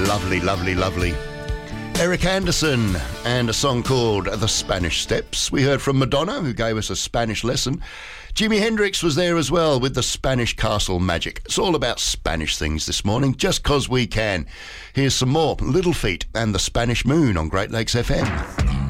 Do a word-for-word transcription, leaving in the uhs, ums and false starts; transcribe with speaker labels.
Speaker 1: Lovely, lovely, lovely. Eric Anderson and a song called The Spanish Steps. We heard from Madonna, who gave us a Spanish lesson. Jimi Hendrix was there as well with the Spanish Castle Magic. It's all about Spanish things this morning, just 'cause we can. Here's some more. Little Feat and the Spanish Moon on Great Lakes F M.